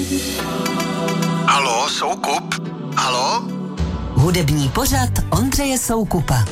Haló, Soukup? Haló? Hudební pořad Ondřeje Soukupa.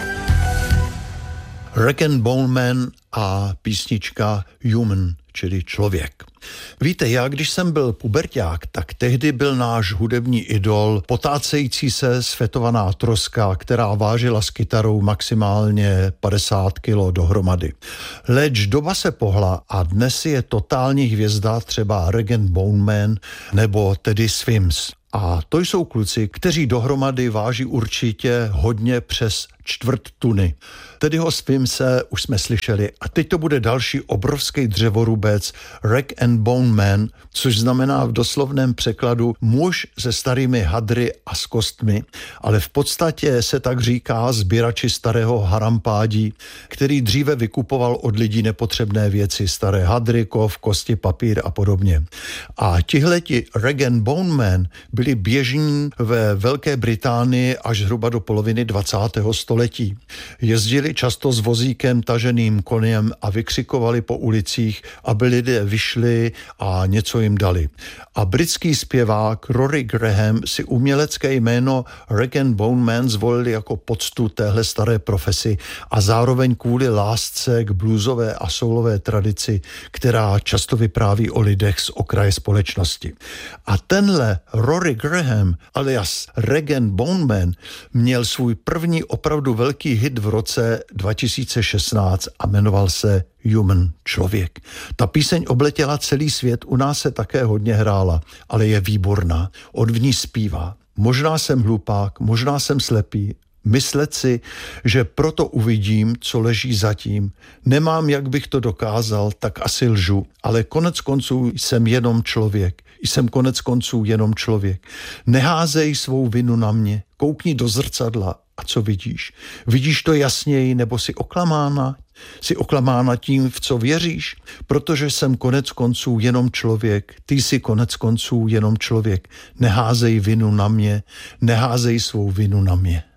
Rag and Bone Man a písnička Human, čili člověk. Víte, já když jsem byl puberťák, tak tehdy byl náš hudební idol potácející se sfetovaná troska, která vážila s kytarou maximálně 50 kilo dohromady. Leč doba se pohla a dnes je totální hvězda třeba Rag and Bone Man nebo Teddy Swims. A to jsou kluci, kteří dohromady váží určitě hodně přes 1/4 tuny. Teddyho Swimse už jsme slyšeli a teď to bude další obrovský dřevorubec Rag and Bone Man, což znamená v doslovném překladu muž se starými hadry a s kostmi, ale v podstatě se tak říká sběrači starého harampádí, který dříve vykupoval od lidí nepotřebné věci, staré hadry, kov, kosti, papír a podobně. A tihleti Rag and Bone Man byli běžní ve Velké Británii až zhruba do poloviny 20. století. Jezdili často s vozíkem taženým koněm a vykřikovali po ulicích, aby lidé vyšli a něco jim dali. A britský zpěvák Rory Graham si umělecké jméno Rag and Bone Man zvolil jako poctu téhle staré profesi a zároveň kvůli lásce k bluesové a soulové tradici, která často vypráví o lidech z okraje společnosti. A tenhle Rory Graham alias Rag and Bone Man měl svůj první opravdu velký hit v roce 2016 a jmenoval se Human, člověk. Ta píseň obletěla celý svět, u nás se také hodně hrála, ale je výborná. On v ní zpívá. Možná jsem hlupák, možná jsem slepý, myslet si, že proto uvidím, co leží zatím. Nemám, jak bych to dokázal, tak asi lžu, ale konec konců jsem jenom člověk. Jsem konec konců jenom člověk. Neházej svou vinu na mě, koukni do zrcadla a co vidíš? Vidíš to jasněji nebo jsi oklamána? Jsi oklamána tím, v co věříš? Protože jsem konec konců jenom člověk, ty jsi konec konců jenom člověk. Neházej vinu na mě, neházej svou vinu na mě.